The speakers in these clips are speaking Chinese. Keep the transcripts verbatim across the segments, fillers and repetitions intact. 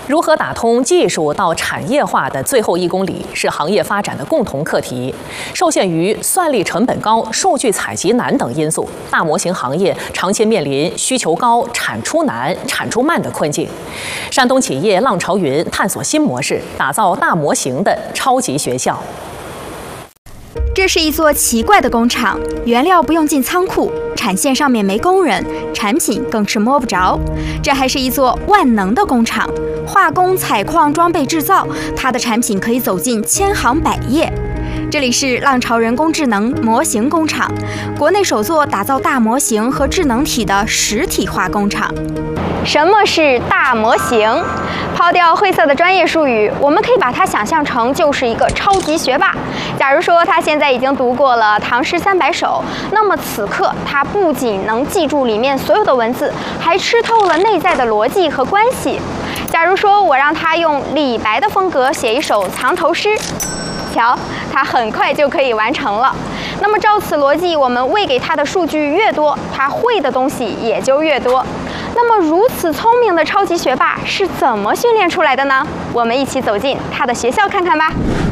如何打通技术到产业化的最后一公里，是行业发展的共同课题。受限于算力成本高、数据采集难等因素，大模型行业长期面临需求高、产出难、产出慢的困境。山东企业浪潮云探索新模式，打造大模型的超级学校。 这是一座奇怪的工厂，原料不用进仓库，产线上面没工人，产品更是摸不着。这还是一座万能的工厂，化工、采矿、装备制造，它的产品可以走进千行百业。这里是浪潮人工智能模型工厂，国内首座打造大模型和智能体的实体化工厂。什么是大模型？ 抛掉晦涩的专业术语，我们可以把它想象成就是一个超级学霸。假如说他现在已经读过了《唐诗三百首》，那么此刻他不仅能记住里面所有的文字，还吃透了内在的逻辑和关系。假如说我让他用李白的风格写一首藏头诗，瞧，他很快就可以完成了。那么照此逻辑，我们喂给他的数据越多，他会的东西也就越多。 那么，如此聪明的超级学霸是怎么训练出来的呢？我们一起走进他的学校看看吧。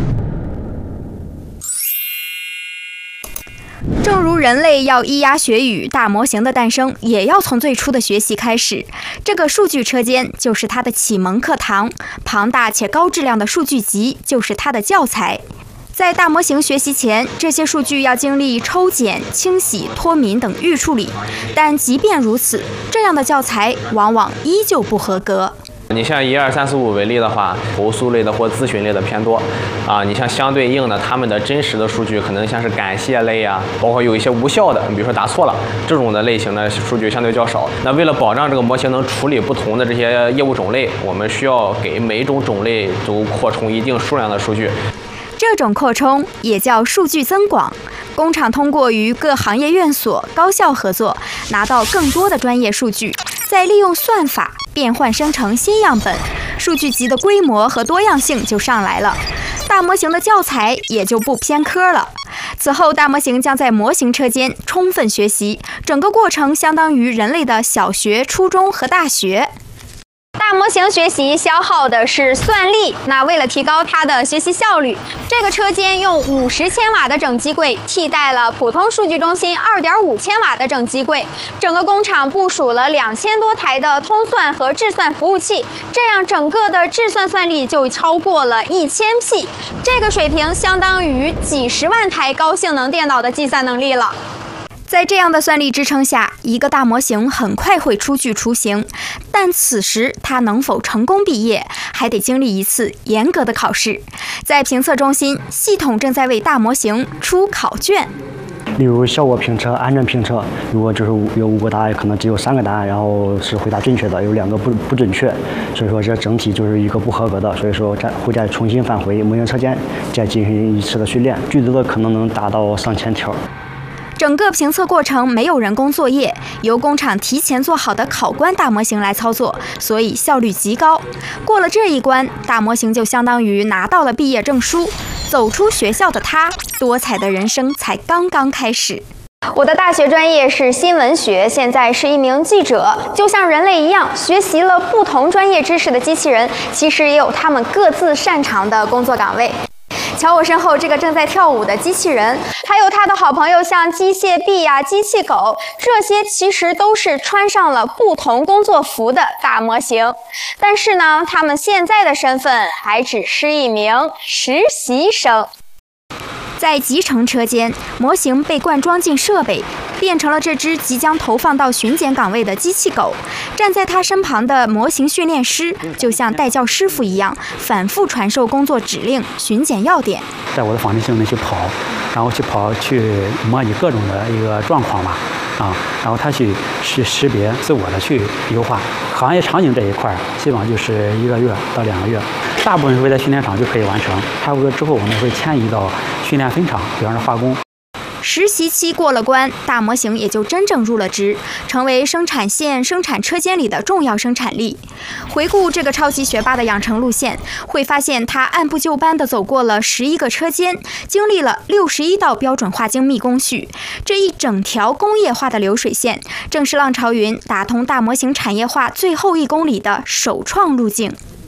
正如人类要咿呀学语，大模型的诞生也要从最初的学习开始。这个数据车间就是它的启蒙课堂，庞大且高质量的数据集就是它的教材。 在大模型学习前，这些数据要经历抽检、清洗、脱敏等预处理。但即便如此，这样的教材往往依旧不合格。 你像一二三四五为例的话，投诉类的或咨询类的偏多，啊，你像相对应的，他们的真实的数据可能像是感谢类啊，包括有一些无效的，你比如说打错了这种的类型的数据相对较少。那为了保障这个模型能处理不同的这些业务种类，我们需要给每种种类都扩充一定数量的数据。 这种扩充也叫数据增广。工厂通过与各行业院所高效合作，拿到更多的专业数据，再利用算法变换生成新样本，数据集的规模和多样性就上来了。大模型的教材也就不偏科了。此后，大模型将在模型车间充分学习，整个过程相当于人类的小学、初中和大学。 大模型学习消耗的是算力，那为了提高它的学习效率，这个车间用五十千瓦的整机柜替代了普通数据中心二点五千瓦的整机柜。整个工厂部署了两千多台的通算和制算服务器，这样整个的制算算力就超过了一千 P， 这个水平相当于几十万台高性能电脑的计算能力了。 在这样的算力支撑下，一个大模型很快会出具雏形，但此时它能否成功毕业，还得经历一次严格的考试。在评测中心，系统正在为大模型出考卷。 例如效果评测、安全评测，如果就是有五个答案，可能只有三个答案，然后是回答正确的，有两个不不准确，所以说这整体就是一个不合格的，所以说再会再重新返回模型车间，再进行一次的训练，最多的可能能达到上千条。 整个评测过程没有人工作业，由工厂提前做好的考官大模型来操作，所以效率极高。过了这一关，大模型就相当于拿到了毕业证书。走出学校的他，多彩的人生才刚刚开始。 我的大学专业是新闻学，现在是一名记者。就像人类一样，学习了不同专业知识的机器人，其实也有他们各自擅长的工作岗位。 瞧我身后这个正在跳舞的机器人，还有他的好朋友像机械臂呀、机器狗，这些其实都是穿上了不同工作服的大模型。但是呢，他们现在的身份还只是一名实习生。 在集成车间，模型被灌装进设备，变成了这只即将投放到巡检岗位的机器狗。站在它身旁的模型训练师，就像带教师傅一样，反复传授工作指令、巡检要点。 在我的房间性里去跑，然后去跑去模拟各种的一个状况吧，啊，然后它去去识别、自我的去优化。行业场景这一块，基本上就是一个月到两个月。 大部分是会在训练场就可以完成，差不多之后我们会迁移到训练分场，比方说化工。 实习期过了关，大模型也就真正入了职，成为生产线、生产车间里的重要生产力。回顾这个超级学霸的养成路线，会发现他按部就班地走过了十一个车间，经历了六十一道标准化精密工序。这一整条工业化的流水线，正是浪潮云打通大模型产业化最后一公里的首创路径。